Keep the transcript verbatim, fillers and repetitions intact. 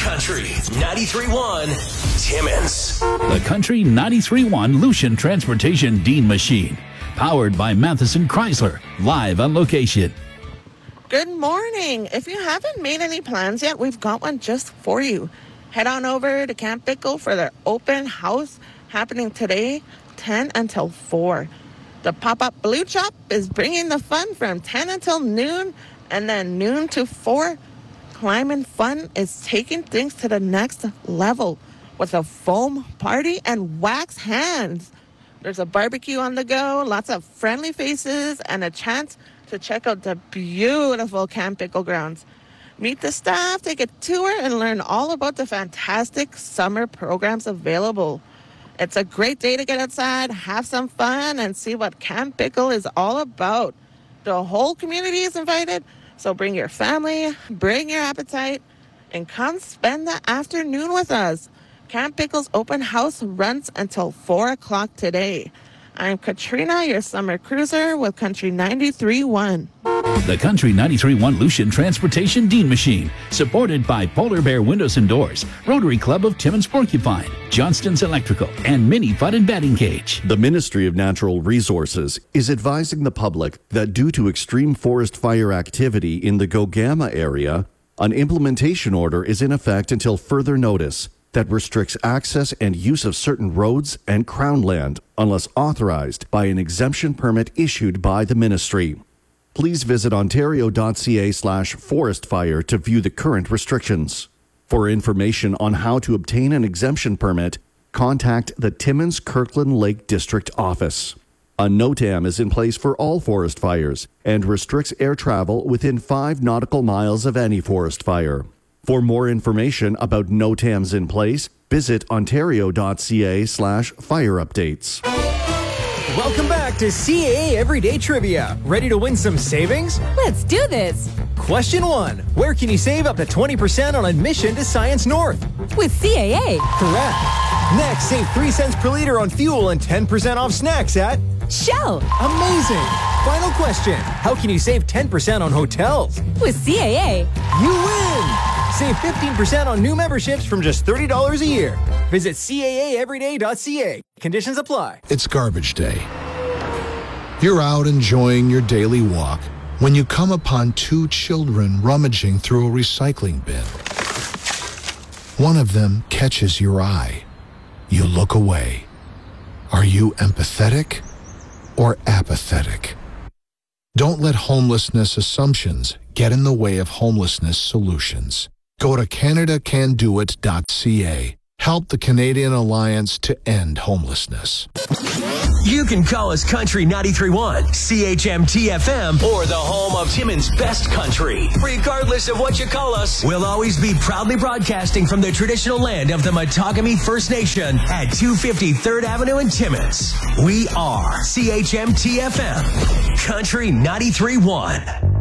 Country ninety-three point one Timmins. The Country ninety-three point one Lucian Transportation Dean Machine. Powered by Matheson Chrysler. Live on location. Good morning. If you haven't made any plans yet, we've got one just for you. Head on over to Camp Pickle for their open house happening today, ten until four. The pop-up Blue Chop is bringing the fun from ten until noon, and then noon to four. Climbing Fun is taking things to the next level with a foam party and wax hands. There's a barbecue on the go, lots of friendly faces, and a chance to check out the beautiful Camp Pickle grounds. Meet the staff, take a tour, and learn all about the fantastic summer programs available. It's a great day to get outside, have some fun, and see what Camp Pickle is all about. The whole community is invited, so bring your family, bring your appetite, and come spend the afternoon with us. Camp Pickle's open house runs until four o'clock today. I'm Katrina, your summer cruiser with Country ninety-three point one. The Country ninety-three point one Lucian Transportation Dean Machine. Supported by Polar Bear Windows and Doors, Rotary Club of Timmins Porcupine, Johnston's Electrical, and Mini Putt and Batting Cage. The Ministry of Natural Resources is advising the public that due to extreme forest fire activity in the Gogama area, an implementation order is in effect until further notice that restricts access and use of certain roads and crown land unless authorized by an exemption permit issued by the ministry. Please visit ontario.ca slash forest fire to view the current restrictions. For information on how to obtain an exemption permit, contact the Timmins Kirkland Lake District Office. A NOTAM is in place for all forest fires and restricts air travel within five nautical miles of any forest fire. For more information about NOTAMs in place, visit ontario.ca slash fire updates. Welcome back to C A A Everyday Trivia. Ready to win some savings? Let's do this. Question one. Where can you save up to twenty percent on admission to Science North? With C A A. Correct. Next, save three cents per liter on fuel and ten percent off snacks at Shell. Amazing. Final question. How can you save ten percent on hotels? With C A A. You win. Save fifteen percent on new memberships from just thirty dollars a year. Visit C A A everyday dot C A. Conditions apply. It's garbage day. You're out enjoying your daily walk when you come upon two children rummaging through a recycling bin. One of them catches your eye. You look away. Are you empathetic or apathetic? Don't let homelessness assumptions get in the way of homelessness solutions. Go to canada can do it dot C A. Help the Canadian Alliance to end homelessness. You can call us Country ninety-three point one, C H M T F M, or the home of Timmins' best country. Regardless of what you call us, we'll always be proudly broadcasting from the traditional land of the Matagami First Nation at two fifty third Avenue in Timmins. We are C H M T F M, Country ninety-three point one.